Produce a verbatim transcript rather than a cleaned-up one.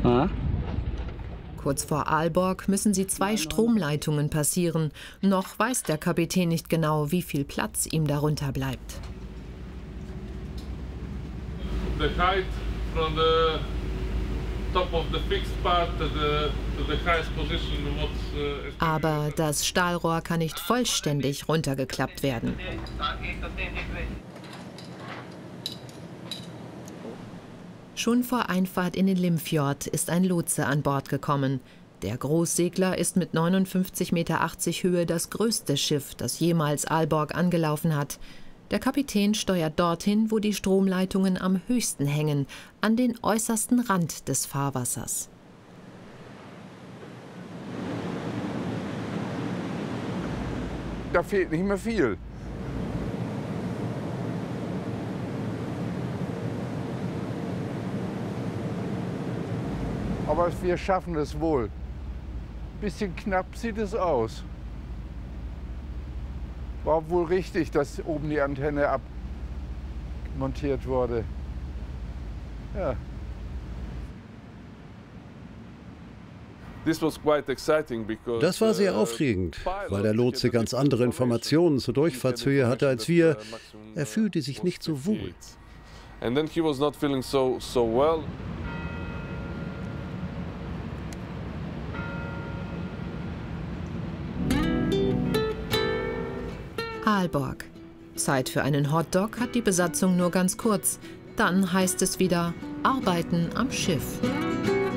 Ah. Kurz vor Aalborg müssen sie zwei Stromleitungen passieren. Noch weiß der Kapitän nicht genau, wie viel Platz ihm darunter bleibt. The height from the top of the fixed part to the, to the highest position what's, uh, Aber das Stahlrohr kann nicht vollständig runtergeklappt werden. Schon vor Einfahrt in den Limfjord ist ein Lotse an Bord gekommen. Der Großsegler ist mit neunundfünfzig Meter achtzig Höhe das größte Schiff, das jemals Aalborg angelaufen hat. Der Kapitän steuert dorthin, wo die Stromleitungen am höchsten hängen, an den äußersten Rand des Fahrwassers. Da fehlt nicht mehr viel. Aber wir schaffen es wohl. Bisschen knapp sieht es aus. War wohl richtig, dass oben die Antenne abmontiert wurde. Ja. Das war sehr aufregend, weil der Lotse ganz andere Informationen zur Durchfahrtshöhe hatte als wir. Er fühlte sich nicht so wohl. Aalborg. Zeit für einen Hotdog hat die Besatzung nur ganz kurz. Dann heißt es wieder Arbeiten am Schiff.